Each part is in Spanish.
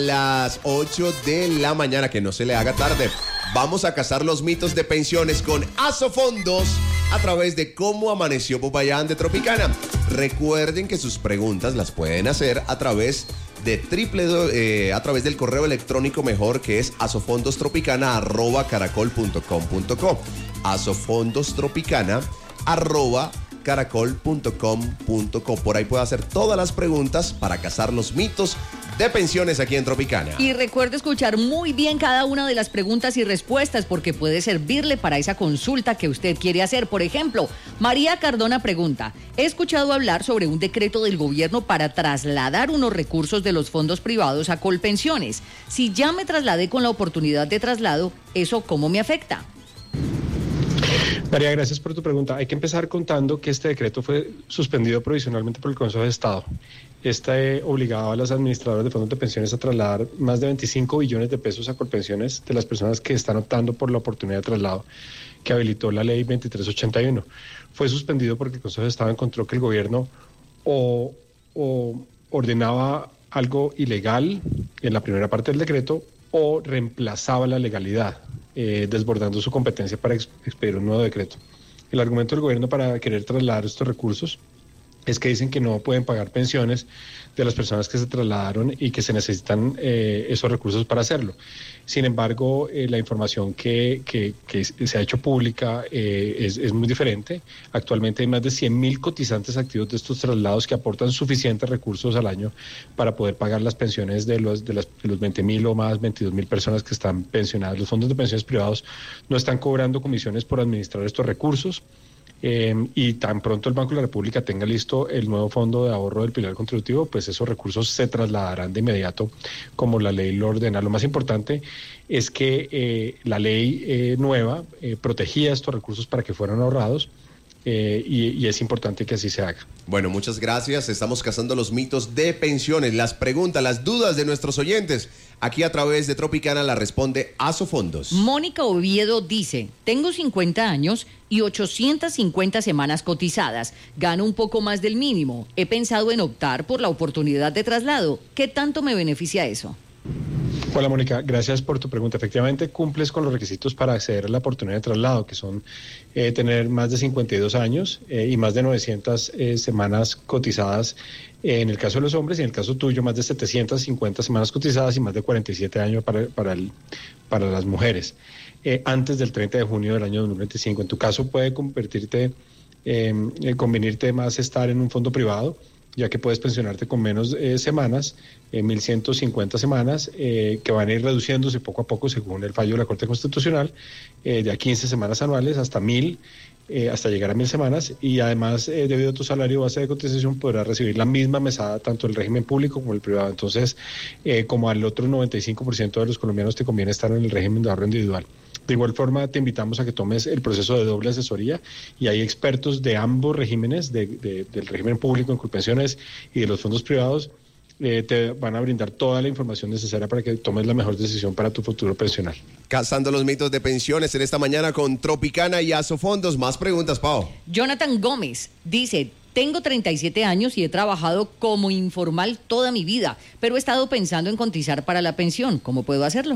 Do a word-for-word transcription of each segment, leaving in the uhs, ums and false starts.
Las ocho de la mañana, que no se le haga tarde. Vamos a cazar los mitos de pensiones con Asofondos a través de Cómo Amaneció Popayán de Tropicana. Recuerden que sus preguntas las pueden hacer a través de triple eh, a través del correo electrónico mejor, que es asofondostropicana arroba caracol punto com punto co. asofondostropicana arroba caracol punto com punto co. Por ahí puede hacer todas las preguntas para cazar los mitos de pensiones aquí en Tropicana. Y recuerde escuchar muy bien cada una de las preguntas y respuestas, porque puede servirle para esa consulta que usted quiere hacer. Por ejemplo, María Cardona pregunta: he escuchado hablar sobre un decreto del gobierno para trasladar unos recursos de los fondos privados a Colpensiones. Si ya me trasladé con la oportunidad de traslado, ¿eso cómo me afecta? María, gracias por tu pregunta. Hay que empezar contando que este decreto fue suspendido provisionalmente por el Consejo de Estado. Este obligaba a las administradoras de fondos de pensiones a trasladar más de veinticinco billones de pesos a Colpensiones de las personas que están optando por la oportunidad de traslado que habilitó la ley veintitrés ochenta y uno. Fue suspendido porque el Consejo de Estado encontró que el gobierno o, o ordenaba algo ilegal en la primera parte del decreto o reemplazaba la legalidad, eh, desbordando su competencia para ex- expedir un nuevo decreto. El argumento del gobierno para querer trasladar estos recursos es que dicen que no pueden pagar pensiones de las personas que se trasladaron y que se necesitan eh, esos recursos para hacerlo. Sin embargo, eh, la información que, que, que se ha hecho pública eh, es, es muy diferente. Actualmente hay más de cien mil cotizantes activos de estos traslados que aportan suficientes recursos al año para poder pagar las pensiones de los, de las, de los veinte mil o más, veintidós mil personas que están pensionadas. Los fondos de pensiones privados no están cobrando comisiones por administrar estos recursos. Eh, y tan pronto el Banco de la República tenga listo el nuevo fondo de ahorro del pilar contributivo, pues esos recursos se trasladarán de inmediato como la ley lo ordena. Lo más importante es que eh, la ley eh, nueva eh, protegía estos recursos para que fueran ahorrados. Eh, y, y es importante que así se haga. Bueno, muchas gracias. Estamos cazando los mitos de pensiones, las preguntas, las dudas de nuestros oyentes. Aquí a través de Tropicana la responde Asofondos. Mónica Oviedo dice: tengo cincuenta años y ochocientas cincuenta semanas cotizadas. Gano un poco más del mínimo. He pensado en optar por la oportunidad de traslado. ¿Qué tanto me beneficia eso? Hola Mónica, gracias por tu pregunta. Efectivamente cumples con los requisitos para acceder a la oportunidad de traslado, que son eh, tener más de cincuenta y dos años eh, y más de novecientas eh, semanas cotizadas eh, en el caso de los hombres, y en el caso tuyo más de setecientas cincuenta semanas cotizadas y más de cuarenta y siete años para, para, el, para las mujeres, eh, antes del treinta de junio del año dos mil veinticinco. En tu caso puede convertirte, eh, convenirte más estar en un fondo privado, ya que puedes pensionarte con menos eh, semanas, eh, mil ciento cincuenta semanas, eh, que van a ir reduciéndose poco a poco según el fallo de la Corte Constitucional, eh, de a quince semanas anuales hasta mil, eh, hasta llegar a mil semanas, y además, eh, debido a tu salario base de cotización, podrás recibir la misma mesada tanto el régimen público como el privado. Entonces, eh, como al otro noventa y cinco por ciento de los colombianos, te conviene estar en el régimen de ahorro individual. De igual forma, te invitamos a que tomes el proceso de doble asesoría, y hay expertos de ambos regímenes, de, de, del régimen público en Colpensiones y de los fondos privados. Eh, te van a brindar toda la información necesaria para que tomes la mejor decisión para tu futuro pensional. Cazando los mitos de pensiones en esta mañana con Tropicana y Asofondos. Más preguntas, Pau. Jonathan Gómez dice: tengo treinta y siete años y he trabajado como informal toda mi vida, pero he estado pensando en cotizar para la pensión. ¿Cómo puedo hacerlo?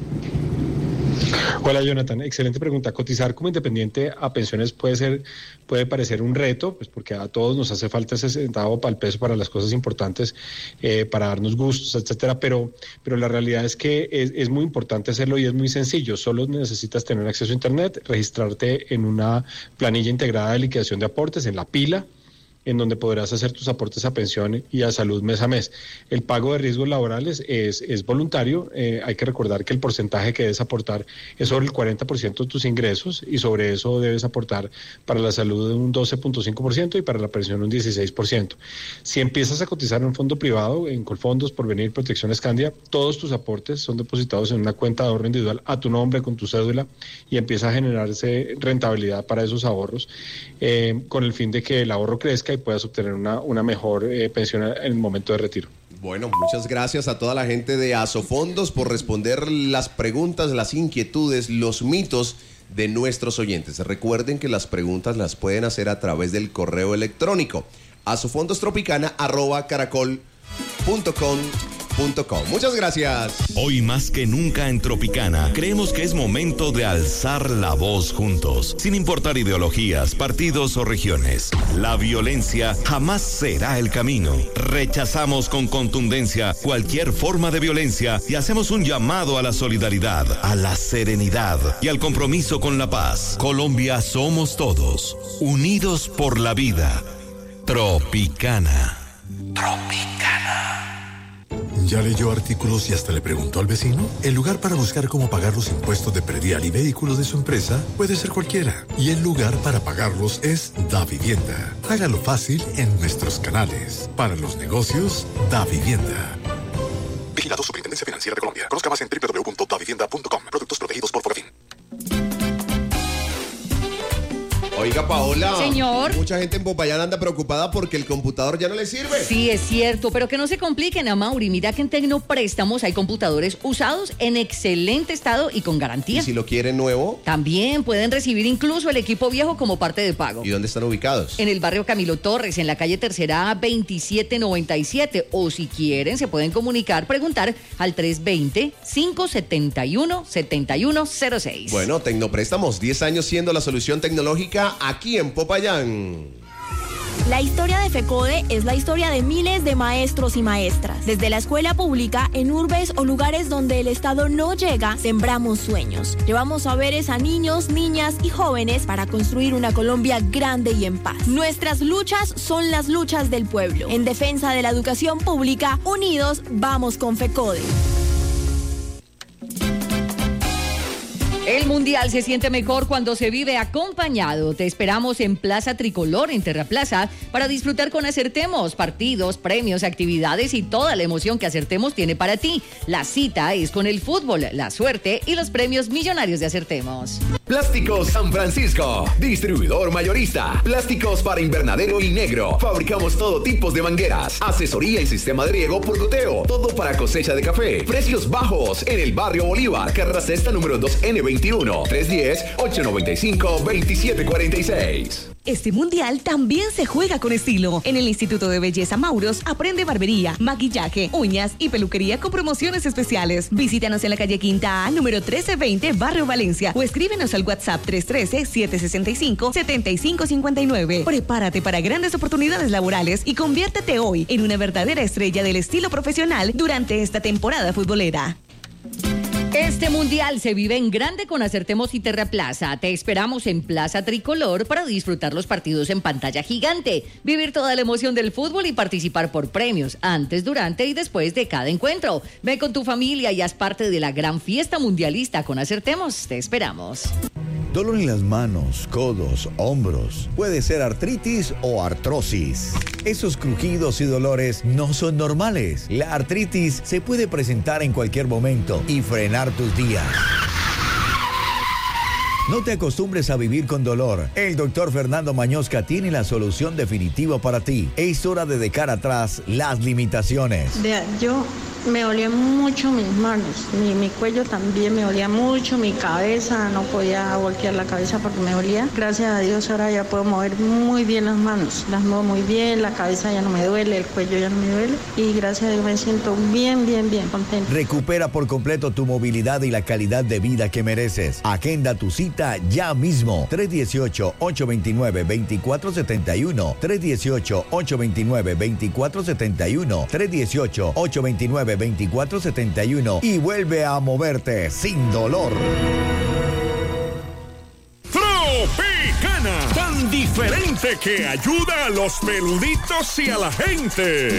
Hola Jonathan, excelente pregunta. Cotizar como independiente a pensiones puede ser, puede parecer un reto, pues porque a todos nos hace falta ese centavo para el peso, para las cosas importantes, eh, para darnos gustos, etcétera. Pero, pero la realidad es que es, es muy importante hacerlo y es muy sencillo. Solo necesitas tener acceso a internet, registrarte en una planilla integrada de liquidación de aportes, en la pila, en donde podrás hacer tus aportes a pensión y a salud mes a mes. El pago de riesgos laborales es, es voluntario. Eh, hay que recordar que el porcentaje que debes aportar es sobre el cuarenta por ciento de tus ingresos, y sobre eso debes aportar para la salud un doce punto cinco por ciento y para la pensión un dieciséis por ciento. Si empiezas a cotizar en un fondo privado, en Colfondos, Porvenir, Protección Escandia, todos tus aportes son depositados en una cuenta de ahorro individual a tu nombre, con tu cédula, y empieza a generarse rentabilidad para esos ahorros, eh, con el fin de que el ahorro crezca y puedas obtener una, una mejor eh, pensión en el momento de retiro. Bueno, muchas gracias a toda la gente de Asofondos por responder las preguntas, las inquietudes, los mitos de nuestros oyentes. Recuerden que las preguntas las pueden hacer a través del correo electrónico asofondostropicana arroba caracol punto com punto com. Muchas gracias. Hoy más que nunca en Tropicana, creemos que es momento de alzar la voz juntos, sin importar ideologías, partidos o regiones. La violencia jamás será el camino. Rechazamos con contundencia cualquier forma de violencia y hacemos un llamado a la solidaridad, a la serenidad y al compromiso con la paz. Colombia somos todos, unidos por la vida. Tropicana. Tropicana. ¿Ya leyó artículos y hasta le preguntó al vecino? El lugar para buscar cómo pagar los impuestos de predial y vehículos de su empresa puede ser cualquiera. Y el lugar para pagarlos es DaVivienda. Hágalo fácil en nuestros canales. Para los negocios, DaVivienda. Vigilado Superintendencia Financiera de Colombia. Conozca más en doble u doble u doble u punto davivienda punto com. Productos protegidos por Forafin. Oiga, Paola. Señor. Mucha gente en Popayán anda preocupada porque el computador ya no le sirve. Sí, es cierto, pero que no se compliquen, Amaury. Mira que en Tecnopréstamos hay computadores usados en excelente estado y con garantía. ¿Y si lo quieren nuevo? También pueden recibir incluso el equipo viejo como parte de pago. ¿Y dónde están ubicados? En el barrio Camilo Torres, en la calle Tercera veintisiete noventa y siete. O si quieren, se pueden comunicar, preguntar al tres dos cero, cinco siete uno, siete uno cero seis. Bueno, Tecnopréstamos, diez años siendo la solución tecnológica aquí en Popayán. La historia de FECODE es la historia de miles de maestros y maestras. Desde la escuela pública, en urbes o lugares donde el Estado no llega, sembramos sueños. Llevamos saberes a niños, niñas y jóvenes para construir una Colombia grande y en paz. Nuestras luchas son las luchas del pueblo. En defensa de la educación pública, unidos vamos con FECODE. El Mundial se siente mejor cuando se vive acompañado. Te esperamos en Plaza Tricolor, en Terraplaza, para disfrutar con Acertemos, partidos, premios, actividades y toda la emoción que Acertemos tiene para ti. La cita es con el fútbol, la suerte y los premios millonarios de Acertemos. Plásticos San Francisco, distribuidor mayorista. Plásticos para invernadero y negro. Fabricamos todo tipo de mangueras, asesoría y sistema de riego por goteo. Todo para cosecha de café. Precios bajos en el barrio Bolívar, carrera sexta número dos N veintiuno, tres uno cero, ocho nueve cinco, dos siete cuatro seis. Este mundial también se juega con estilo. En el Instituto de Belleza Mauros aprende barbería, maquillaje, uñas y peluquería con promociones especiales. Visítanos en la calle Quinta A, número trece veinte, Barrio Valencia, o escríbenos al WhatsApp tres uno tres, siete seis cinco, siete cinco cinco nueve. Prepárate para grandes oportunidades laborales y conviértete hoy en una verdadera estrella del estilo profesional durante esta temporada futbolera. Este mundial se vive en grande con Acertemos y Terraplaza. Te esperamos en Plaza Tricolor para disfrutar los partidos en pantalla gigante, vivir toda la emoción del fútbol y participar por premios antes, durante y después de cada encuentro. Ven con tu familia y haz parte de la gran fiesta mundialista con Acertemos. Te esperamos. Dolor en las manos, codos, hombros. Puede ser artritis o artrosis. Esos crujidos y dolores no son normales. La artritis se puede presentar en cualquier momento y frenar tus días. No te acostumbres a vivir con dolor. El doctor Fernando Mañosca tiene la solución definitiva para ti. Es hora de dejar atrás las limitaciones. Vea, yo me dolían mucho mis manos, mi, mi cuello también me dolía mucho, mi cabeza, no podía voltear la cabeza porque me dolía. Gracias a Dios ahora ya puedo mover muy bien las manos, las muevo muy bien, la cabeza ya no me duele, el cuello ya no me duele y gracias a Dios me siento bien, bien, bien contenta. Recupera por completo tu movilidad y la calidad de vida que mereces. Agenda tu cita ya mismo. tres uno ocho, ocho dos nueve, dos cuatro siete uno. tres uno ocho, ocho dos nueve, dos cuatro siete uno. tres uno ocho, ocho dos nueve, dos cuatro siete uno. Y vuelve a moverte sin dolor. Tropicana, tan diferente que ayuda a los peluditos y a la gente.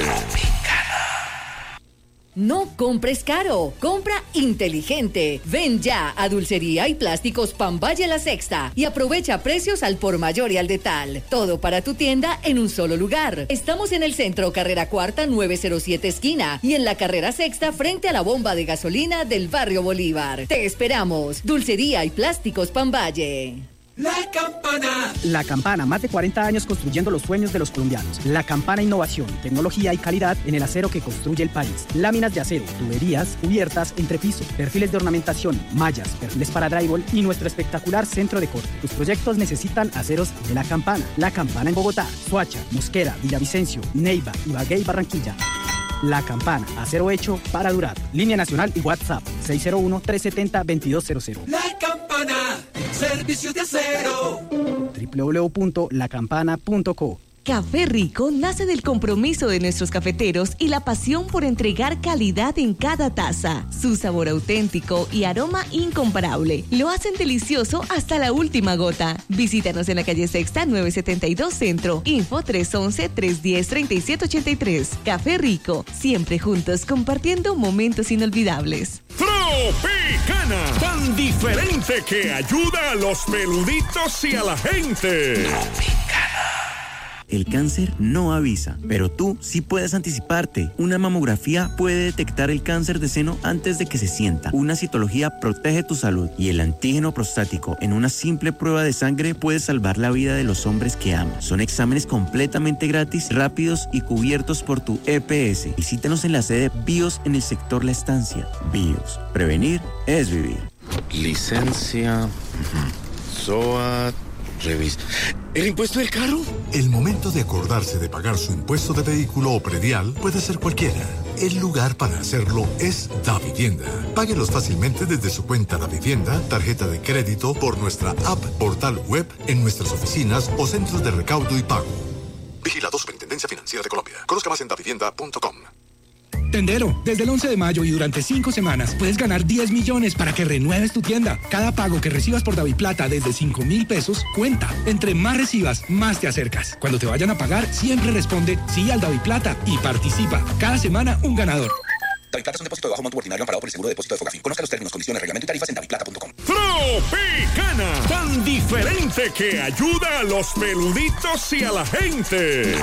No compres caro, compra inteligente. Ven ya a Dulcería y Plásticos Pambaye La Sexta y aprovecha precios al por mayor y al detal. Todo para tu tienda en un solo lugar. Estamos en el centro, carrera cuarta, nueve cero siete esquina, y en la carrera sexta frente a la bomba de gasolina del barrio Bolívar. Te esperamos. Dulcería y Plásticos Pambaye. La Campana. La Campana, más de cuarenta años construyendo los sueños de los colombianos. La Campana, innovación, tecnología y calidad en el acero que construye el país. Láminas de acero, tuberías, cubiertas, entrepiso, perfiles de ornamentación, mallas, perfiles para drywall y nuestro espectacular centro de corte. Tus proyectos necesitan aceros de La Campana. La Campana en Bogotá, Soacha, Mosquera, Villavicencio, Neiva, Ibagué y Barranquilla. La Campana, acero hecho para durar. Línea nacional y WhatsApp seis cero uno, tres siete cero, dos dos cero cero. La Campana, servicios de acero. doble u doble u doble u punto la campana punto co. Café Rico nace del compromiso de nuestros cafeteros y la pasión por entregar calidad en cada taza. Su sabor auténtico y aroma incomparable lo hacen delicioso hasta la última gota. Visítanos en la calle Sexta nueve setenta y dos Centro. Info tres once, tres diez, treinta y siete ochenta y tres. Café Rico, siempre juntos compartiendo momentos inolvidables. Tropicana, tan diferente que ayuda a los peluditos y a la gente. El cáncer no avisa, pero tú sí puedes anticiparte. Una mamografía puede detectar el cáncer de seno antes de que se sienta. Una citología protege tu salud y el antígeno prostático en una simple prueba de sangre puede salvar la vida de los hombres que aman. Son exámenes completamente gratis, rápidos y cubiertos por tu E P S. Visítanos en la sede BIOS en el sector La Estancia. BIOS. Prevenir es vivir. Licencia. Uh-huh. S O A. Revista. ¿El impuesto del carro? El momento de acordarse de pagar su impuesto de vehículo o predial puede ser cualquiera. El lugar para hacerlo es Davivienda. Páguelos fácilmente desde su cuenta Davivienda, tarjeta de crédito, por nuestra app, portal web, en nuestras oficinas o centros de recaudo y pago. Vigilado Superintendencia Financiera de Colombia. Conozca más en davivienda punto com. Tendero, desde el once de mayo y durante cinco semanas puedes ganar diez millones para que renueves tu tienda. Cada pago que recibas por Daviplata desde cinco mil pesos cuenta. Entre más recibas, más te acercas. Cuando te vayan a pagar, siempre responde sí al Daviplata y participa. Cada semana un ganador. Daviplata es un depósito de bajo monto ordinario amparado por el seguro de depósito de Fogafín. Conozca los términos, condiciones, reglamento y tarifas en daviplata punto com. Tropicana, tan diferente que ayuda a los peluditos y a la gente.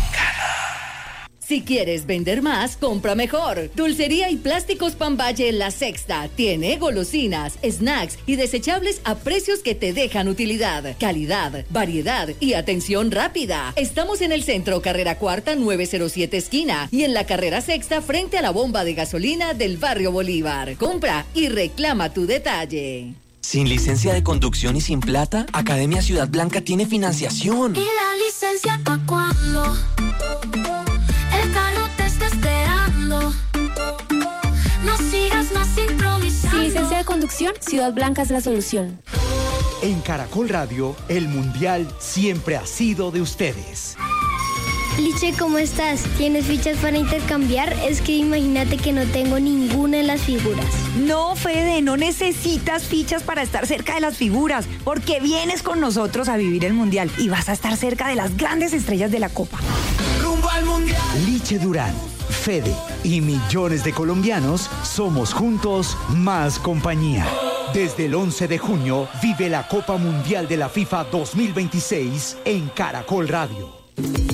Si quieres vender más, compra mejor. Dulcería y Plásticos Pambaye La Sexta tiene golosinas, snacks y desechables a precios que te dejan utilidad, calidad, variedad y atención rápida. Estamos en el centro, carrera cuarta, nueve cero siete esquina, y en la carrera sexta, frente a la bomba de gasolina del barrio Bolívar. Compra y reclama tu detalle. ¿Sin licencia de conducción y sin plata? Academia Ciudad Blanca tiene financiación. ¿Y la licencia pa' cuándo? El carro te está esperando. No sigas más improvisando. Sin licencia de conducción, Ciudad Blanca es la solución. En Caracol Radio, el Mundial siempre ha sido de ustedes. Liche, ¿cómo estás? ¿Tienes fichas para intercambiar? Es que imagínate que no tengo ninguna de las figuras. No, Fede, no necesitas fichas para estar cerca de las figuras, porque vienes con nosotros a vivir el Mundial y vas a estar cerca de las grandes estrellas de la Copa. ¡Rumbo al Mundial! Liche Durán, Fede y millones de colombianos somos juntos más compañía. Desde el once de junio, vive la Copa Mundial de la FIFA dos mil veintiséis en Caracol Radio.